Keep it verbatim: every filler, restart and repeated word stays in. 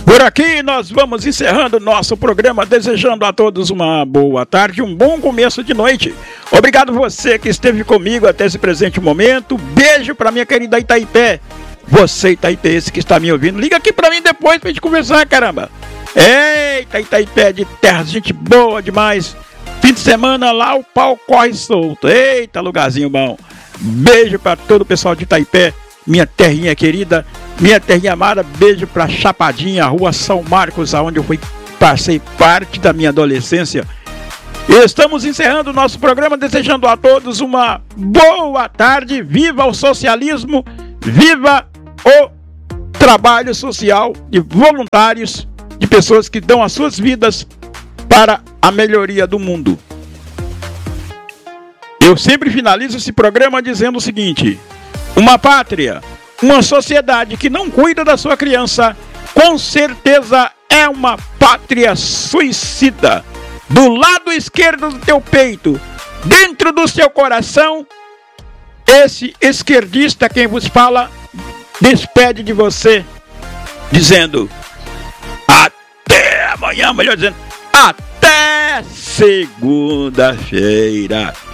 Por aqui nós vamos encerrando nosso programa, desejando a todos uma boa tarde, um bom começo de noite. Obrigado você que esteve comigo até esse presente momento. Beijo para minha querida Itaipé. Você, Itaipeense, que está me ouvindo, liga aqui para mim depois pra gente conversar, caramba. Eita, Itaipé de terra, gente boa demais. Fim de semana lá o pau corre solto. Eita, lugarzinho bom. Beijo para todo o pessoal de Itaipé, minha terrinha querida, minha terrinha amada. Beijo para Chapadinha, Rua São Marcos, aonde eu fui, passei parte da minha adolescência. Estamos encerrando o nosso programa, desejando a todos uma boa tarde. Viva o socialismo, viva o trabalho social de voluntários, de pessoas que dão as suas vidas para a melhoria do mundo. Eu sempre finalizo esse programa dizendo o seguinte: uma pátria, uma sociedade que não cuida da sua criança, com certeza é uma pátria suicida. Do lado esquerdo do teu peito, dentro do seu coração, esse esquerdista, quem vos fala, despede de você, dizendo até amanhã, melhor dizendo, até segunda-feira.